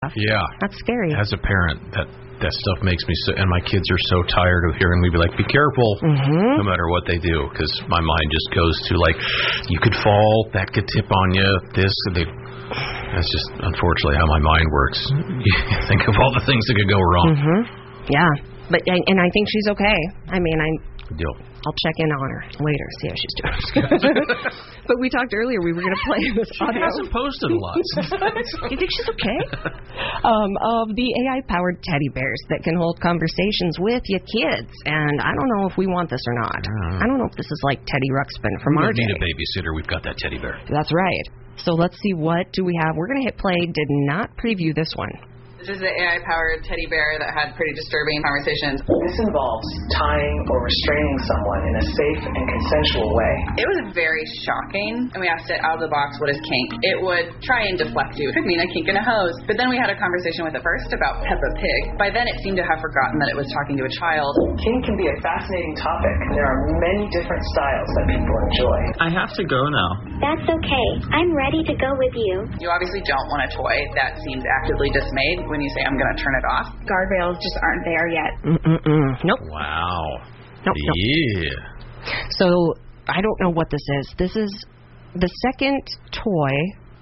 Yeah. That's scary. As a parent, that stuff makes me so, and my kids are so tired of hearing me be like, be careful, no matter what they do, because my mind just goes to like, you could fall, that could tip on you, that's just unfortunately how my mind works. You think of all the things that could go wrong. Yeah, and I think she's okay. I mean, I'll check in on her later, see how she's doing. But we talked earlier, we were going to play this audio. She hasn't posted a lot. You think she's okay? Of the AI-powered teddy bears that can hold conversations with your kids. And I don't know if we want this or not. I don't know if this is like Teddy Ruxpin from our day. We need a babysitter. We've got that teddy bear. That's right. So let's see, what do we have? We're going to hit play. Did not preview this one. This is the AI-powered teddy bear that had pretty disturbing conversations. This involves tying or restraining someone in a safe and consensual way. It was very shocking, and we asked it out of the box, what is kink? It would try and deflect you. It could mean a kink in a hose. But then we had a conversation with it first about Peppa Pig. By then, it seemed to have forgotten that it was talking to a child. Kink can be a fascinating topic. There are many different styles that people enjoy. I have to go now. That's okay. I'm ready to go with you. You obviously don't want a toy that seems actively dismayed when you say, I'm going to turn it off. Guardrails just aren't there yet. Nope. Wow. Nope. Yeah. So, I don't know what this is. This is the second toy,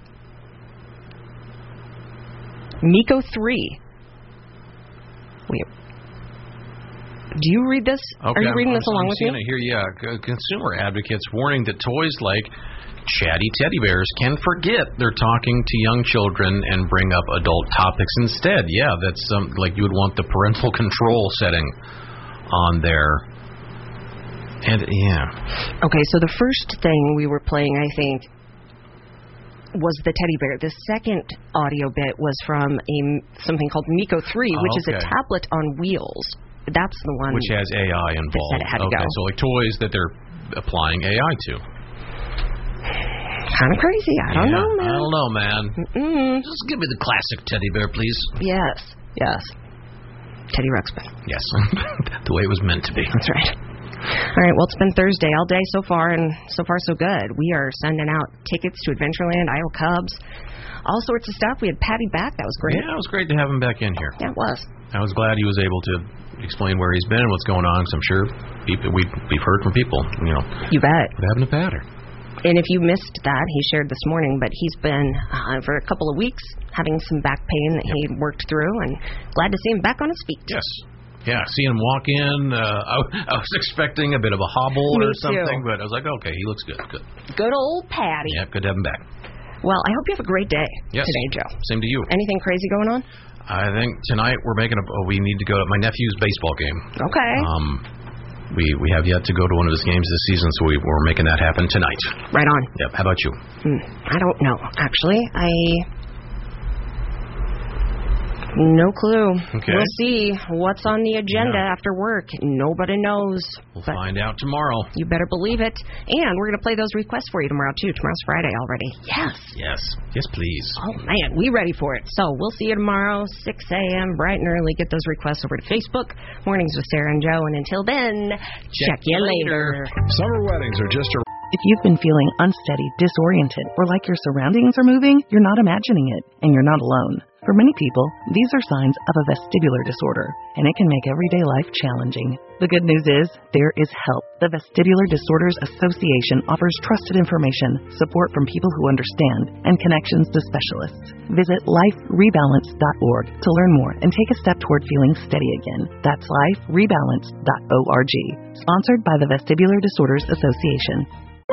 Miko 3. Wait. Do you read this? Okay, Are you reading this along with me? Here, yeah. Consumer advocates warning that toys like chatty teddy bears can forget they're talking to young children and bring up adult topics instead. Yeah, that's like you would want the parental control setting on there. And yeah. Okay, so the first thing we were playing, I think, was the teddy bear. The second audio bit was from something called Miko 3, which is a tablet on wheels. That's the one which has AI involved. That said it had to go. So like toys that they're applying AI to. Kind of crazy. I don't know, man. I don't know, man. Just give me the classic teddy bear, please. Yes. Teddy Ruxpin. Yes. The way it was meant to be. That's right. All right, well, it's been Thursday all day so far, and so far so good. We are sending out tickets to Adventureland, Isle Cubs, all sorts of stuff. We had Patty back. That was great. Yeah, it was great to have him back in here. Yeah, it was. I was glad he was able to explain where he's been and what's going on, because I'm sure we've heard from people, You bet. What happened to Patter? And if you missed that, he shared this morning, but he's been, for a couple of weeks, having some back pain that he worked through, and glad to see him back on his feet. Yes. Yeah, seeing him walk in, I was expecting a bit of a hobble or something, but I was like, okay, he looks good. Good old Patty. Yeah, good to have him back. Well, I hope you have a great day today, Joe. Same to you. Anything crazy going on? I think tonight we need to go to my nephew's baseball game. Okay. We have yet to go to one of his games this season, so we're making that happen tonight. Right on. Yep. How about you? I don't know, actually. No clue. Okay. We'll see what's on the agenda after work. Nobody knows. We'll find out tomorrow. You better believe it. And we're going to play those requests for you tomorrow, too. Tomorrow's Friday already. Yes. Yes, please. Oh, man, we ready for it. So we'll see you tomorrow, 6 a.m., bright and early. Get those requests over to Facebook. Mornings with Sarah and Joe. And until then, check you later. Summer weddings are just a... If you've been feeling unsteady, disoriented, or like your surroundings are moving, you're not imagining it, and you're not alone. For many people, these are signs of a vestibular disorder, and it can make everyday life challenging. The good news is, there is help. The Vestibular Disorders Association offers trusted information, support from people who understand, and connections to specialists. Visit liferebalance.org to learn more and take a step toward feeling steady again. That's liferebalance.org. Sponsored by the Vestibular Disorders Association.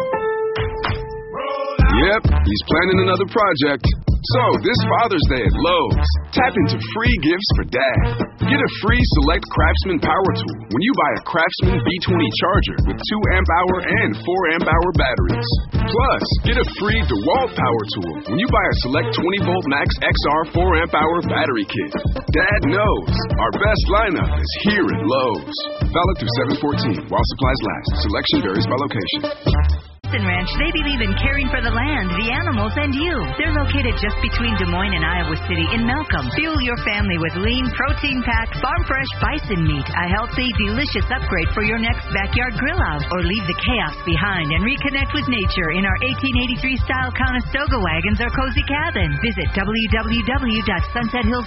Yep, he's planning another project. So, this Father's Day at Lowe's, tap into free gifts for Dad. Get a free Select Craftsman Power Tool when you buy a Craftsman B20 charger with 2 amp-hour and 4 amp-hour batteries. Plus, get a free DeWalt Power Tool when you buy a Select 20-volt Max XR 4 amp-hour battery kit. Dad knows our best lineup is here at Lowe's. Valid through 7/14 while supplies last. Selection varies by location. Bison Ranch, they believe in caring for the land, the animals, and you. They're located just between Des Moines and Iowa City in Malcolm. Fuel your family with lean, protein-packed, farm-fresh bison meat. A healthy, delicious upgrade for your next backyard grill out. Or leave the chaos behind and reconnect with nature in our 1883-style Conestoga wagons or cozy cabin. Visit www.sunset hills